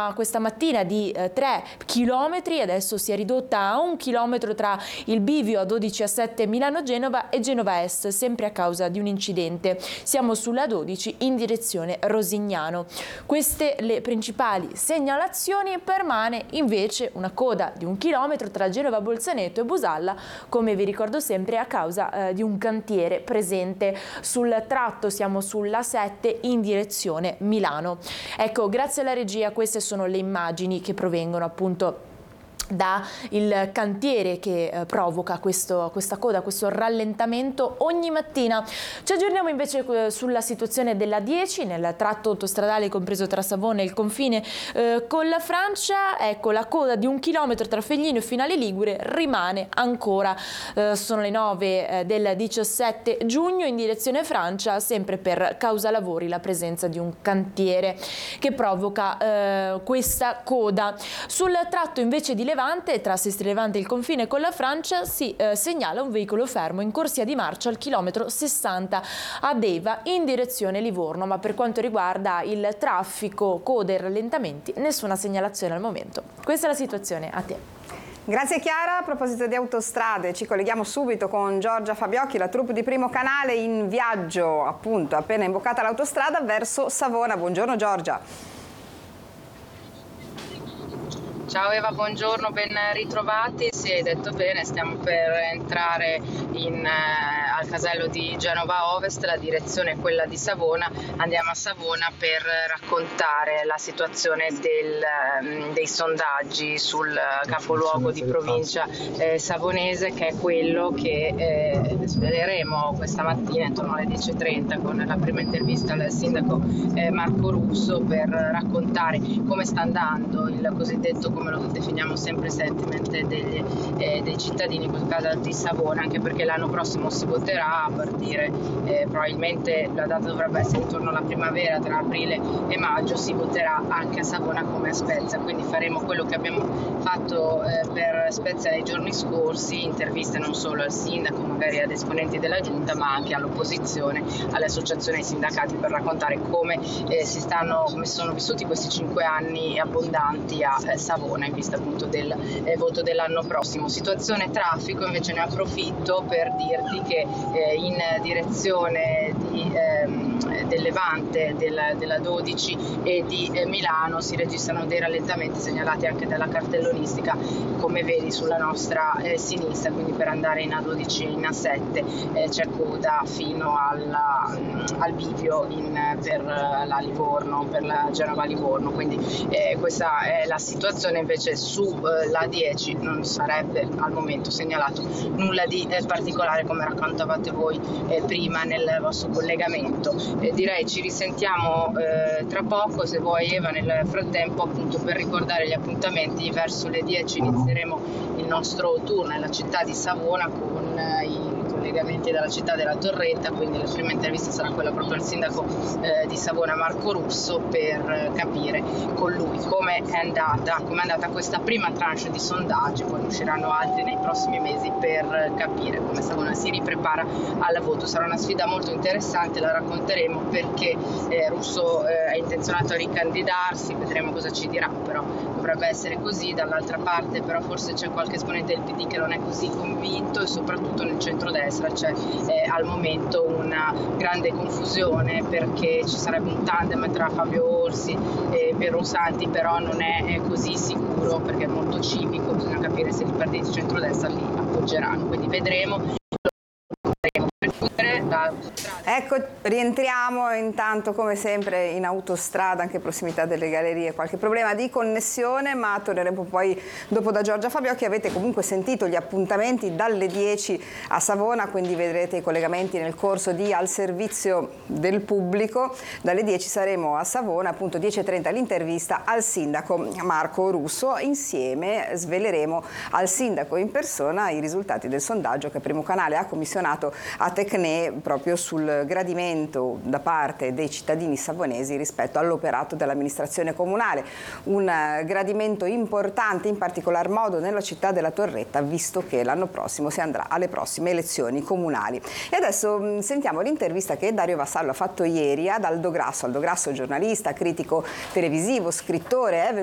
questa mattina di 3 chilometri, adesso si è ridotta a 1 chilometro tra il bivio A12 A7 Milano-Genova e Genova Est, sempre a causa di un incidente. Siamo sulla 12 in direzione Rosignano. Queste le principali segnalazioni. Permane invece una coda di 1 chilometro tra Genova Bolzaneto e Busalla, come vi ricordo sempre a causa di un cantiere presente sul tratto. Siamo sulla 7 in direzione Milano. Ecco, grazie alla regia queste sono le immagini che provengono appunto da il cantiere che provoca questa coda, questo rallentamento ogni mattina. Ci aggiorniamo invece sulla situazione della 10 nel tratto autostradale compreso tra Savona e il confine con la Francia. Ecco, la coda di 1 chilometro tra Feglino e Finale Ligure rimane ancora. Sono le 9 del 17 giugno in direzione Francia, sempre per causa lavori, la presenza di un cantiere che provoca questa coda. Sul tratto invece di Levante, tra Sestri Levante e il confine con la Francia, si segnala un veicolo fermo in corsia di marcia al chilometro 60 a Deva in direzione Livorno, ma per quanto riguarda il traffico, code e rallentamenti, nessuna segnalazione al momento. Questa è la situazione, a te. Grazie Chiara. A proposito di autostrade, ci colleghiamo subito con Giorgia Fabiocchi, la troupe di Primo Canale in viaggio, appunto, appena imboccata l'autostrada verso Savona. Buongiorno Giorgia. Ciao Eva, buongiorno, ben ritrovati. Sì, hai detto bene, stiamo per entrare al casello di Genova Ovest, la direzione è quella di Savona. Andiamo a Savona per raccontare la situazione dei sondaggi sul capoluogo di provincia savonese, che è quello che sveleremo questa mattina intorno alle 10:30 con la prima intervista al sindaco Marco Russo, per raccontare come sta andando il cosiddetto, come lo definiamo sempre, sentiment dei cittadini, in quel caso di Savona, anche perché l'anno prossimo si voterà a partire, probabilmente la data dovrebbe essere intorno alla primavera, tra aprile e maggio, si voterà anche a Savona come a Spezia, quindi faremo quello che abbiamo fatto per Spezia nei giorni scorsi, interviste non solo al sindaco, magari ad esponenti della giunta, ma anche all'opposizione, alle associazioni e ai sindacati, per raccontare come si sono vissuti questi 5 anni abbondanti a Savona in vista appunto del voto dell'anno prossimo. Situazione traffico, invece ne approfitto per dirti che in direzione del Levante, della 12 e di Milano si registrano dei rallentamenti segnalati anche dalla cartellonistica, come vedi sulla nostra sinistra, quindi per andare in A12 e in A7 c'è coda fino al bivio per la Livorno, per la Genova-Livorno, quindi questa è la situazione. Invece sulla 10 non sarebbe al momento segnalato nulla di particolare, come raccontavate voi prima nel vostro collegamento. Direi ci risentiamo tra poco, se vuoi Eva. Nel frattempo, appunto, per ricordare gli appuntamenti, verso le 10 inizieremo il nostro tour nella città di Savona con i collegamenti dalla città della Torretta, quindi la prima intervista sarà quella proprio al sindaco di Savona Marco Russo, per capire con lui come è andata questa prima tranche di sondaggi. Poi usciranno altri nei prossimi mesi per capire come Savona si riprepara al voto. Sarà una sfida molto interessante, la racconteremo, perché Russo è intenzionato a ricandidarsi, vedremo cosa ci dirà, però dovrebbe essere così. Dall'altra parte però forse c'è qualche esponente del PD che non è così convinto, e soprattutto nel centrodestra c'è al momento una grande confusione, perché ci sarebbe un tandem tra Fabio Orsi e Piero Santi, però non è così sicuro, perché è molto civico, bisogna capire se i partiti centrodestra li appoggeranno, quindi vedremo. Ecco, rientriamo intanto come sempre in autostrada, anche in prossimità delle gallerie. Qualche problema di connessione, ma torneremo poi dopo da Giorgia Fabiocchi. Avete comunque sentito gli appuntamenti dalle 10 a Savona, quindi vedrete i collegamenti nel corso di Al Servizio del Pubblico. Dalle 10 saremo a Savona, appunto 10:30 l'intervista al sindaco Marco Russo. Insieme sveleremo al sindaco in persona i risultati del sondaggio che Primo Canale ha commissionato a Tecne, proprio sul gradimento da parte dei cittadini savonesi rispetto all'operato dell'amministrazione comunale. Un gradimento importante, in particolar modo nella città della Torretta, visto che l'anno prossimo si andrà alle prossime elezioni comunali. E adesso sentiamo l'intervista che Dario Vassallo ha fatto ieri ad Aldo Grasso. Aldo Grasso, giornalista, critico televisivo, scrittore, è